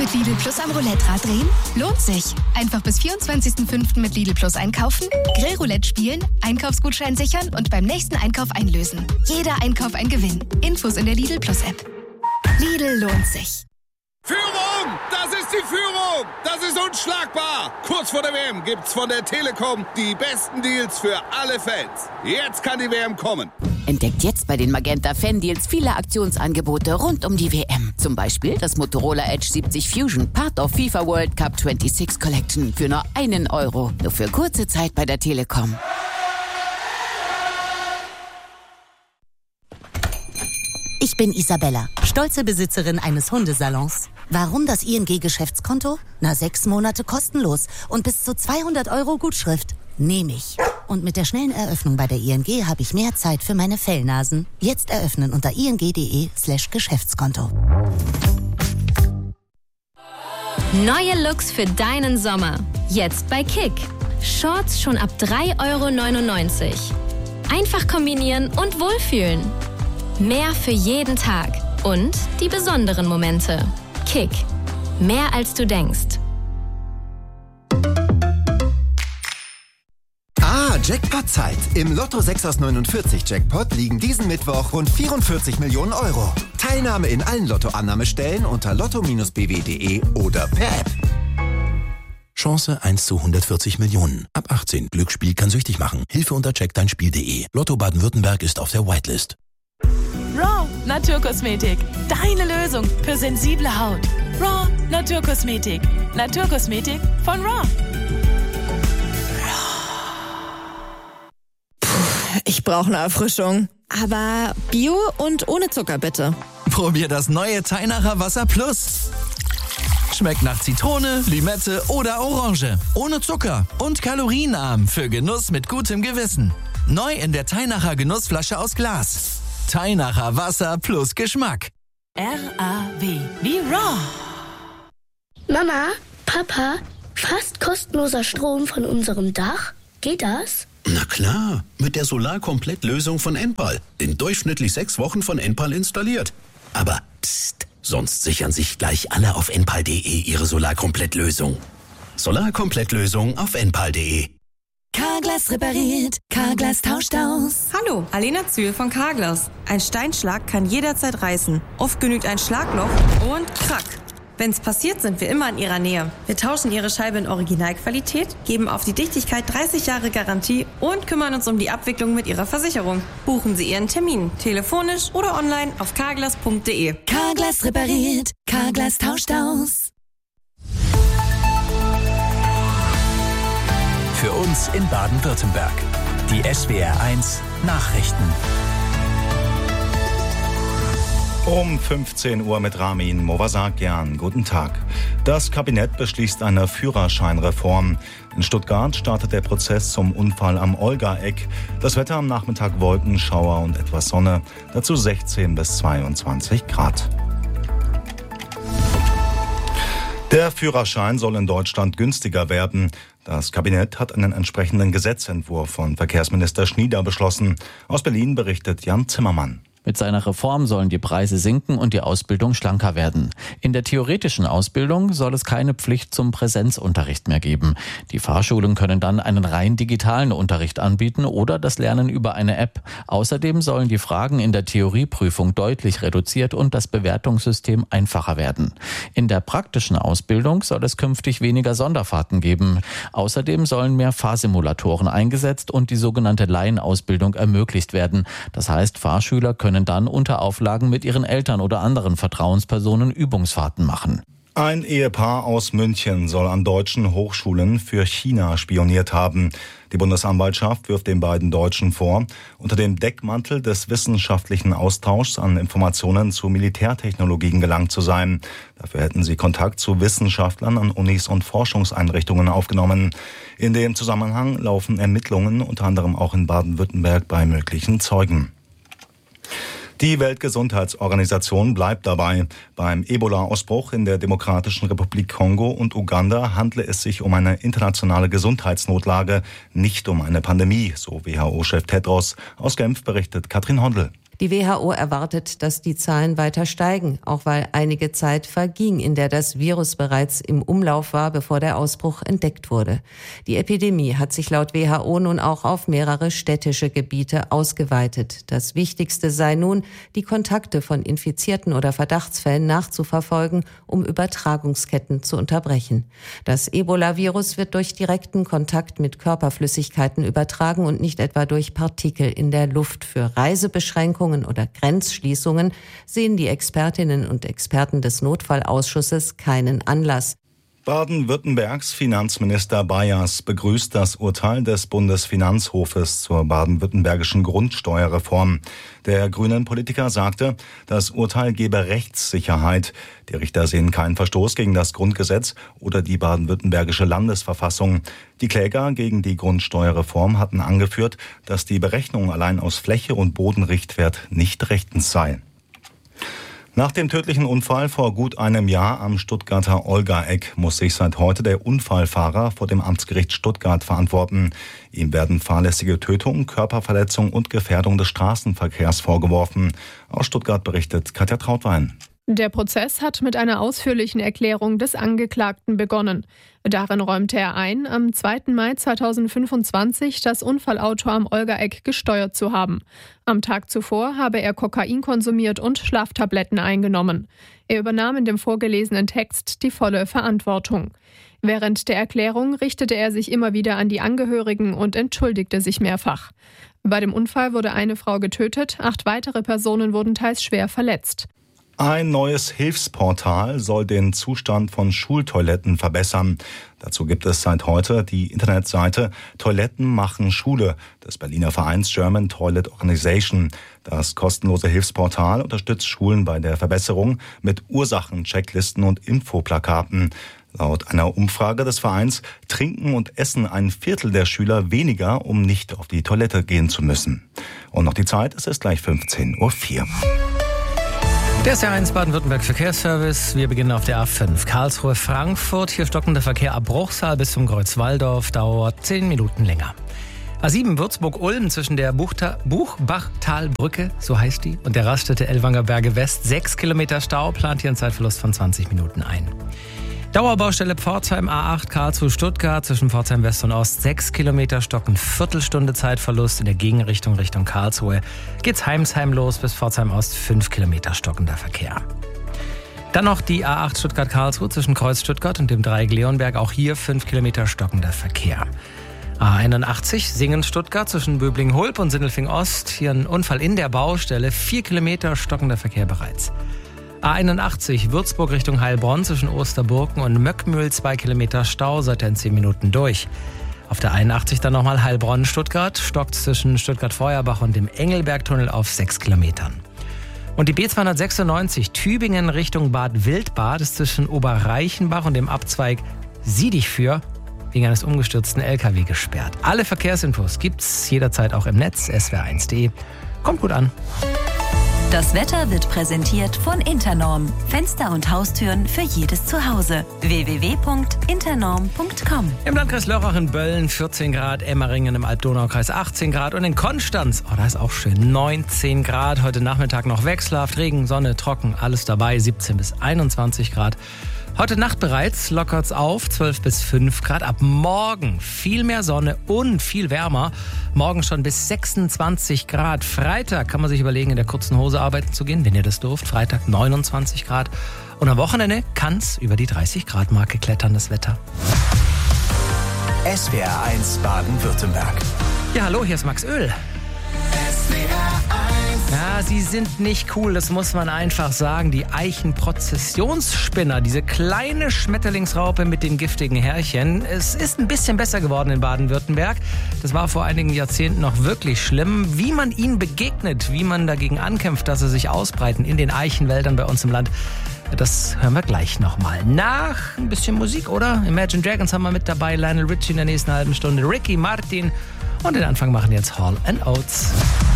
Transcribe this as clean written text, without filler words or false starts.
Mit Lidl Plus am Roulette-Rad drehen? Lohnt sich. Einfach bis 24.05. mit Lidl Plus einkaufen, Grillroulette spielen, Einkaufsgutschein sichern und beim nächsten Einkauf einlösen. Jeder Einkauf ein Gewinn. Infos in der Lidl Plus App. Lidl lohnt sich. Führung! Das ist die Führung! Das ist unschlagbar! Kurz vor der WM gibt's von der Telekom die besten Deals für alle Fans. Jetzt kann die WM kommen. Entdeckt jetzt bei den Magenta Fan-Deals viele Aktionsangebote rund um die WM. Zum Beispiel das Motorola Edge 70 Fusion, Part of FIFA World Cup 26 Collection für nur €1. Nur für kurze Zeit bei der Telekom. Ich bin Isabella, stolze Besitzerin eines Hundesalons. Warum das ING-Geschäftskonto? 6 Monate kostenlos und bis zu €200 Gutschrift. Nehme ich. Und mit der schnellen Eröffnung bei der ING habe ich mehr Zeit für meine Fellnasen. Jetzt eröffnen unter ing.de/Geschäftskonto. Neue Looks für deinen Sommer. Jetzt bei Kick. Shorts schon ab €3,99. Einfach kombinieren und wohlfühlen. Mehr für jeden Tag. Und die besonderen Momente. Kick. Mehr als du denkst. Jackpot-Zeit. Im Lotto 6 aus 49 Jackpot liegen diesen Mittwoch rund 44 Millionen €. Teilnahme in allen Lottoannahmestellen unter lotto-bw.de oder per App. Chance 1 zu 140 Millionen. Ab 18. Glücksspiel kann süchtig machen. Hilfe unter checkdeinspiel.de. Lotto Baden-Württemberg ist auf der Whitelist. Raw Naturkosmetik. Deine Lösung für sensible Haut. Raw Naturkosmetik. Naturkosmetik von Raw. Ich brauche eine Erfrischung. Aber Bio und ohne Zucker, bitte. Probier das neue Teinacher Wasser Plus. Schmeckt nach Zitrone, Limette oder Orange. Ohne Zucker und kalorienarm für Genuss mit gutem Gewissen. Neu in der Teinacher Genussflasche aus Glas. Teinacher Wasser plus Geschmack. RAW wie Raw. Mama, Papa, fast kostenloser Strom von unserem Dach? Geht das? Na klar, mit der Solar-Komplett-Lösung von Enpal. In durchschnittlich 6 Wochen von Enpal installiert. Aber psst, sonst sichern sich gleich alle auf enpal.de ihre Solar-Komplett-Lösung. Solar-Komplett-Lösung auf enpal.de. Carglass repariert, Carglass tauscht aus. Hallo, Alena Zühl von Carglass. Ein Steinschlag kann jederzeit reißen. Oft genügt ein Schlagloch und krack. Wenn's passiert, sind wir immer in Ihrer Nähe. Wir tauschen Ihre Scheibe in Originalqualität, geben auf die Dichtigkeit 30 Jahre Garantie und kümmern uns um die Abwicklung mit Ihrer Versicherung. Buchen Sie Ihren Termin, telefonisch oder online auf carglass.de. Carglass repariert, Carglass tauscht aus. Für uns in Baden-Württemberg. Die SWR1 Nachrichten. Um 15 Uhr mit Ramin Movasakian. Guten Tag. Das Kabinett beschließt eine Führerscheinreform. In Stuttgart startet der Prozess zum Unfall am Olga-Eck. Das Wetter am Nachmittag Wolken, Schauer und etwas Sonne. Dazu 16 bis 22 Grad. Der Führerschein soll in Deutschland günstiger werden. Das Kabinett hat einen entsprechenden Gesetzentwurf von Verkehrsminister Schnieder beschlossen. Aus Berlin berichtet Jan Zimmermann. Mit seiner Reform sollen die Preise sinken und die Ausbildung schlanker werden. In der theoretischen Ausbildung soll es keine Pflicht zum Präsenzunterricht mehr geben. Die Fahrschulen können dann einen rein digitalen Unterricht anbieten oder das Lernen über eine App. Außerdem sollen die Fragen in der Theorieprüfung deutlich reduziert und das Bewertungssystem einfacher werden. In der praktischen Ausbildung soll es künftig weniger Sonderfahrten geben. Außerdem sollen mehr Fahrsimulatoren eingesetzt und die sogenannte Laienausbildung ermöglicht werden. Das heißt, Fahrschüler können dann unter Auflagen mit ihren Eltern oder anderen Vertrauenspersonen Übungsfahrten machen. Ein Ehepaar aus München soll an deutschen Hochschulen für China spioniert haben. Die Bundesanwaltschaft wirft den beiden Deutschen vor, unter dem Deckmantel des wissenschaftlichen Austauschs an Informationen zu Militärtechnologien gelangt zu sein. Dafür hätten sie Kontakt zu Wissenschaftlern an Unis und Forschungseinrichtungen aufgenommen. In dem Zusammenhang laufen Ermittlungen unter anderem auch in Baden-Württemberg bei möglichen Zeugen. Die Weltgesundheitsorganisation bleibt dabei. Beim Ebola-Ausbruch in der Demokratischen Republik Kongo und Uganda handle es sich um eine internationale Gesundheitsnotlage, nicht um eine Pandemie, so WHO-Chef Tedros. Aus Genf berichtet Katrin Hondel. Die WHO erwartet, dass die Zahlen weiter steigen, auch weil einige Zeit verging, in der das Virus bereits im Umlauf war, bevor der Ausbruch entdeckt wurde. Die Epidemie hat sich laut WHO nun auch auf mehrere städtische Gebiete ausgeweitet. Das Wichtigste sei nun, die Kontakte von Infizierten oder Verdachtsfällen nachzuverfolgen, um Übertragungsketten zu unterbrechen. Das Ebola-Virus wird durch direkten Kontakt mit Körperflüssigkeiten übertragen und nicht etwa durch Partikel in der Luft. Für Reisebeschränkungen oder Grenzschließungen sehen die Expertinnen und Experten des Notfallausschusses keinen Anlass. Baden-Württembergs Finanzminister Bayers begrüßt das Urteil des Bundesfinanzhofes zur baden-württembergischen Grundsteuerreform. Der grünen Politiker sagte, das Urteil gebe Rechtssicherheit. Die Richter sehen keinen Verstoß gegen das Grundgesetz oder die baden-württembergische Landesverfassung. Die Kläger gegen die Grundsteuerreform hatten angeführt, dass die Berechnung allein aus Fläche und Bodenrichtwert nicht rechtens sei. Nach dem tödlichen Unfall vor gut einem Jahr am Stuttgarter Olgaeck muss sich seit heute der Unfallfahrer vor dem Amtsgericht Stuttgart verantworten. Ihm werden fahrlässige Tötung, Körperverletzung und Gefährdung des Straßenverkehrs vorgeworfen. Aus Stuttgart berichtet Katja Trautwein. Der Prozess hat mit einer ausführlichen Erklärung des Angeklagten begonnen. Darin räumte er ein, am 2. Mai 2025 das Unfallauto am Olgaeck gesteuert zu haben. Am Tag zuvor habe er Kokain konsumiert und Schlaftabletten eingenommen. Er übernahm in dem vorgelesenen Text die volle Verantwortung. Während der Erklärung richtete er sich immer wieder an die Angehörigen und entschuldigte sich mehrfach. Bei dem Unfall wurde eine Frau getötet, 8 weitere Personen wurden teils schwer verletzt. Ein neues Hilfsportal soll den Zustand von Schultoiletten verbessern. Dazu gibt es seit heute die Internetseite Toiletten machen Schule des Berliner Vereins German Toilet Organization. Das kostenlose Hilfsportal unterstützt Schulen bei der Verbesserung mit Ursachenchecklisten und Infoplakaten. Laut einer Umfrage des Vereins trinken und essen 1/4 der Schüler weniger, um nicht auf die Toilette gehen zu müssen. Und noch die Zeit, es ist gleich 15:04 Uhr. Der SR1 Baden-Württemberg Verkehrsservice. Wir beginnen auf der A5 Karlsruhe-Frankfurt. Hier stockender Verkehr ab Bruchsal bis zum Kreuz Walldorf dauert 10 Minuten länger. A7 Würzburg-Ulm zwischen der Buchbachtalbrücke, so heißt die, und der Raststätte Ellwanger Berge West 6 Kilometer Stau, plant hier einen Zeitverlust von 20 Minuten ein. Dauerbaustelle Pforzheim A8 Karlsruhe-Stuttgart zwischen Pforzheim West und Ost 6 Kilometer Stocken, Viertelstunde Zeitverlust in der Gegenrichtung Richtung Karlsruhe. Geht's Heimsheim los bis Pforzheim Ost 5 Kilometer stockender Verkehr. Dann noch die A8 Stuttgart-Karlsruhe zwischen Kreuz Stuttgart und dem Dreieck Leonberg, auch hier 5 Kilometer stockender Verkehr. A81 Singen-Stuttgart zwischen Böbling-Hulb und Sindelfing Ost, hier ein Unfall in der Baustelle, 4 Kilometer stockender Verkehr bereits. A81 Würzburg Richtung Heilbronn zwischen Osterburken und Möckmühl 2 Kilometer Stau, seit in 10 Minuten durch. Auf der 81 dann nochmal Heilbronn-Stuttgart, stockt zwischen Stuttgart-Feuerbach und dem Engelbergtunnel auf 6 Kilometern. Und die B296 Tübingen Richtung Bad Wildbad ist zwischen Oberreichenbach und dem Abzweig Sieh-dich-für wegen eines umgestürzten LKW gesperrt. Alle Verkehrsinfos gibt's jederzeit auch im Netz, swr1.de. Kommt gut an. Das Wetter wird präsentiert von Internorm. Fenster und Haustüren für jedes Zuhause. www.internorm.com. Im Landkreis Lörrach in Bölln 14 Grad, Emmeringen im Alb-Donau-Kreis 18 Grad und in Konstanz, da ist auch schön, 19 Grad. Heute Nachmittag noch wechselhaft, Regen, Sonne, trocken, alles dabei, 17 bis 21 Grad. Heute Nacht bereits lockert's auf, 12 bis 5 Grad. Ab morgen viel mehr Sonne und viel wärmer. Morgen schon bis 26 Grad. Freitag kann man sich überlegen, in der kurzen Hose arbeiten zu gehen, wenn ihr das dürft. Freitag 29 Grad. Und am Wochenende kann's über die 30 Grad Marke klettern, das Wetter. SWR1 Baden-Württemberg. Ja, hallo, hier ist Max Öl. Ja, sie sind nicht cool, das muss man einfach sagen. Die Eichenprozessionsspinner, diese kleine Schmetterlingsraupe mit den giftigen Härchen. Es ist ein bisschen besser geworden in Baden-Württemberg. Das war vor einigen Jahrzehnten noch wirklich schlimm. Wie man ihnen begegnet, wie man dagegen ankämpft, dass sie sich ausbreiten in den Eichenwäldern bei uns im Land, das hören wir gleich nochmal. Nach ein bisschen Musik, oder? Imagine Dragons haben wir mit dabei, Lionel Richie in der nächsten halben Stunde, Ricky Martin. Und den Anfang machen jetzt Hall & Oates.